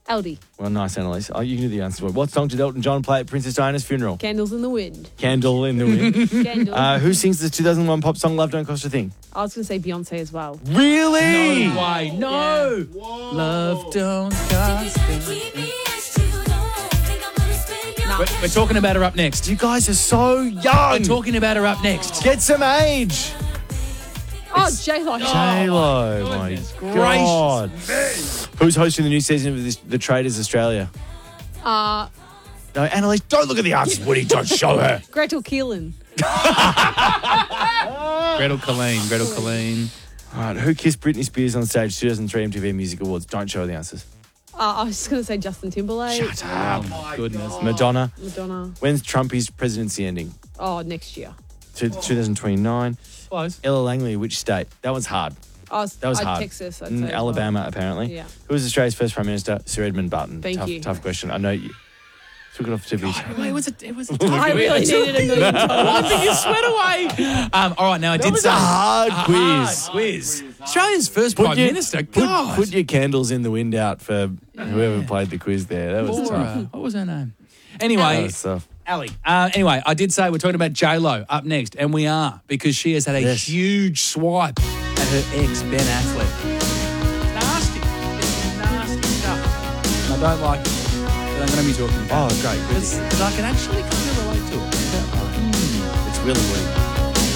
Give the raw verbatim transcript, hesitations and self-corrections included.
Aldi. Well, nice, Annalise. Oh, you can do the answer. What song did Elton John play at Princess Diana's funeral? Candles in the Wind. Candle in the Wind. Candle. Uh, who sings the two thousand one pop song Love Don't Cost a Thing? I was going to say Beyonce as well. Really? No way. No. Love don't cost. Nah. We're, we're talking about her up next. You guys are so young. We're talking about her up next. Get some age. Oh, J-Lo. J-Lo, my my goodness God. Who's hosting the new season of this, The Traders Australia? Uh, No, Annalise, don't look at the answers, Woody. Don't show her. Gretel Keelan. Gretel Colleen. Gretel Colleen. All right, who kissed Britney Spears on stage two thousand three M T V Music Awards? Don't show her the answers. Uh, I was just going to say Justin Timberlake. Shut up. Oh, my goodness. Madonna. Madonna. When's Trumpy's presidency ending? Oh, next year. To twenty twenty-nine. Close. Ella Langley, which state? That one's hard. Oh, That was I'd hard. Texas, I'd Mm, say. as well. Alabama, apparently. Yeah. Who was Australia's first Prime Minister? Sir Edmund Barton. Thank tough, you. Tough question. I know you took it off to be. Wait, it was a, it was a I really needed a million dollars. Wiping your sweat away. Um, all right, now I That did was say a hard a quiz. hard quiz. Australia's first Put Prime your- Minister. Put, God. put your candles in the wind out for whoever played the quiz there. That was Laura. tough. What was her name? That Anyway, was tough. Ali. Uh, anyway, I did say we're talking about J-Lo up next, and we are, because she has had a Yes. huge swipe at her ex, Ben Affleck. It's nasty. It's nasty stuff. And I don't like it, but I'm going to be talking about Oh, great. Good to Because I can actually kind of relate to it. It's Will and Woody.